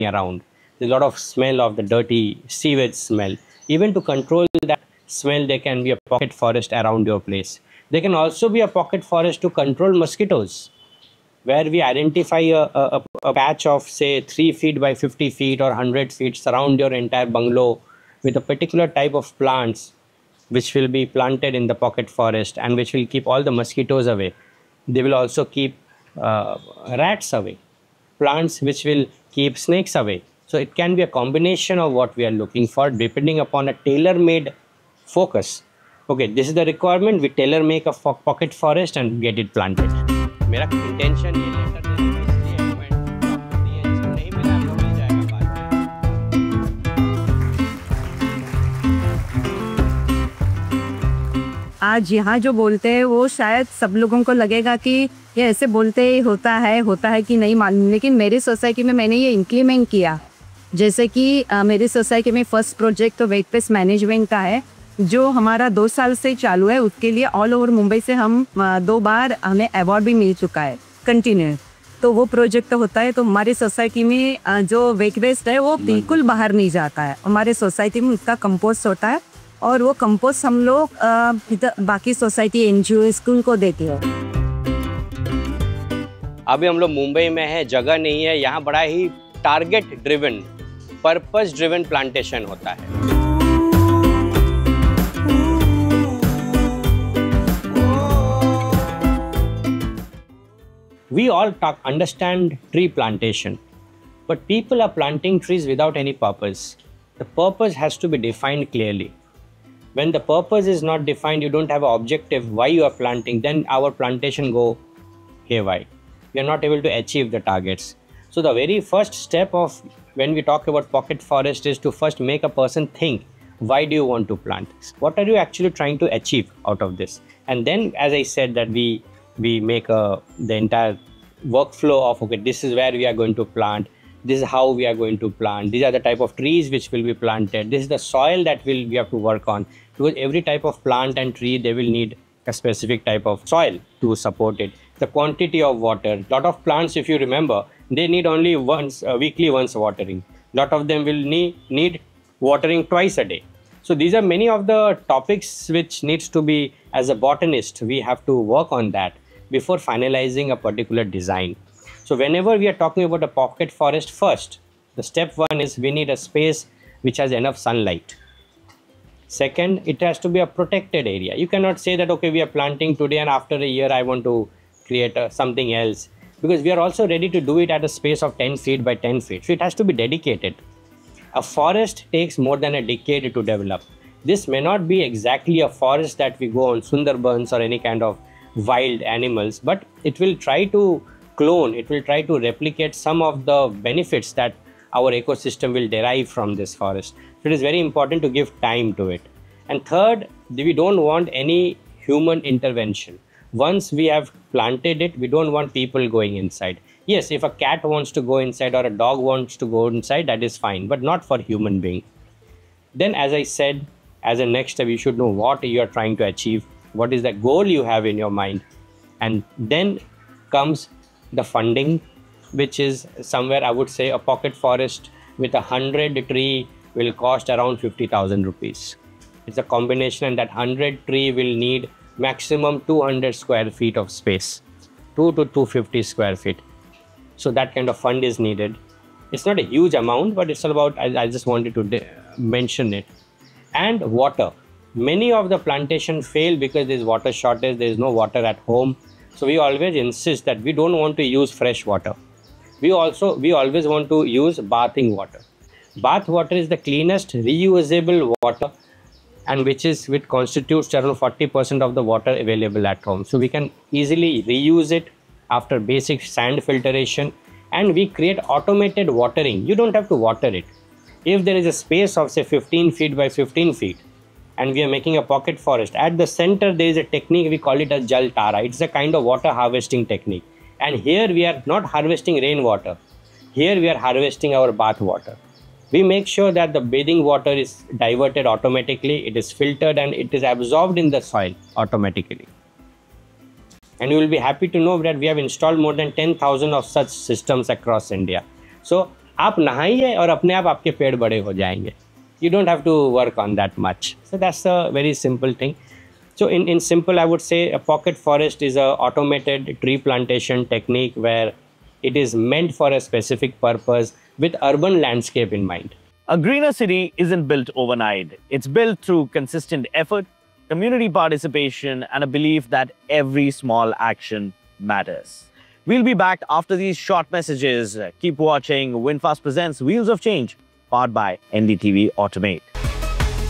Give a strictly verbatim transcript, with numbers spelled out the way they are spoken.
around. There's a lot of smell of the dirty sewage smell. Even to control that smell, there can be a pocket forest around your place. There can also be a pocket forest to control mosquitoes, where we identify a, a, a patch of say three feet by fifty feet or one hundred feet, surround your entire bungalow with a particular type of plants which will be planted in the pocket forest and which will keep all the mosquitoes away. They will also keep uh, rats away, plants which will keep snakes away. So it can be a combination of what we are looking for depending upon a tailor-made focus. Okay, this is the requirement, we tailor make a fo pocket forest and get it planted. मेरा intention ये letter देने का इसलिए है, मैं D N से नहीं मिला, आपको मिल जाएगा बाद में। आज यहाँ जो बोलते हैं वो शायद सब लोगों को लगेगा कि ये ऐसे बोलते ही होता है होता है कि नहीं मालूम, लेकिन मेरी सोसाइटी में मैंने ये इम्प्लीमेंट किया। जैसे कि आ, मेरी सोसाइटी में फर्स्ट प्रोजेक्ट तो वेट पेस्ट मैनेजमेंट का है, जो हमारा दो साल से चालू है। उसके लिए ऑल ओवर मुंबई से हम आ, दो बार हमें अवार्ड भी मिल चुका है कंटिन्यू। तो वो प्रोजेक्ट तो होता है, तो हमारी सोसाइटी में आ, जो वेट वेस्ट है वो बिल्कुल बाहर नहीं जाता है। हमारे सोसाइटी में उसका कंपोस्ट होता है और वो कंपोस्ट हम लोग बाकी सोसाइटी एनजीओ स्कूल को देते हैं। अभी हम लोग मुंबई में है, जगह नहीं है, यहाँ बड़ा ही target driven, purpose driven plantation होता है। We all talk, understand tree plantation, but people are planting trees without any purpose. The purpose has to be defined clearly. When the purpose is not defined, you don't have an objective why you are planting, then our plantation go haywire. We are not able to achieve the targets. So the very first step of when we talk about pocket forest is to first make a person think, why do you want to plant? What are you actually trying to achieve out of this? And then, as I said, that we we make a, the entire workflow of, okay, this is where we are going to plant, this is how we are going to plant, these are the type of trees which will be planted, this is the soil that will we have to work on, because every type of plant and tree, they will need a specific type of soil to support it. The quantity of water, lot of plants, if you remember, they need only once uh, weekly once watering. Lot of them will need need watering twice a day. So these are many of the topics which needs to be, as a botanist, we have to work on that before finalizing a particular design. So whenever we are talking about a pocket forest, first, the step one is we need a space which has enough sunlight. Second, it has to be a protected area. You cannot say that, okay, we are planting today and after a year I want to create uh, something else, because we are also ready to do it at a space of ten feet by ten feet. So it has to be dedicated. A forest takes more than a decade to develop. This may not be exactly a forest that we go on Sundarbans or any kind of wild animals, but it will try to clone, it will try to replicate some of the benefits that our ecosystem will derive from this forest. So it is very important to give time to it. And third, we don't want any human intervention. Once we have planted it, we don't want people going inside. Yes, if a cat wants to go inside or a dog wants to go inside, that is fine, but not for human being. Then, as I said, as a next step, you should know what you are trying to achieve, what is the goal you have in your mind. And then comes the funding, which is somewhere, I would say, a pocket forest with a hundred tree will cost around fifty thousand rupees. It's a combination, and that hundred tree will need maximum two hundred square feet of space, two to two hundred fifty square feet. So that kind of fund is needed. It's not a huge amount, but it's all about, I, I just wanted to mention it. And water. Many of the plantation fail because there is water shortage, there is no water at home. So we always insist that we don't want to use fresh water. We also, we always want to use bathing water. Bath water is the cleanest reusable water, and which is which constitutes around forty percent of the water available at home. So we can easily reuse it after basic sand filtration, and we create automated watering. You don't have to water it. If there is a space of say fifteen feet by fifteen feet, and we are making a pocket forest, at the center there is a technique, we call it as Jal Tara. It's a kind of water harvesting technique. And here we are not harvesting rainwater. Here we are harvesting our bath water. We make sure that the bathing water is diverted automatically, it is filtered, and it is absorbed in the soil automatically. And you will be happy to know that we have installed more than ten thousand of such systems across India. So आप नहाइए और अपने आप आपके पेड़ बड़े हो जाएंगे. You don't have to work on that much. So that's a very simple thing. So in, in simple, I would say a pocket forest is a automated tree plantation technique where it is meant for a specific purpose with urban landscape in mind. A greener city isn't built overnight. It's built through consistent effort, community participation, and a belief that every small action matters. We'll be back after these short messages. Keep watching. VinFast presents Wheels of Change, powered by N D T V Automate.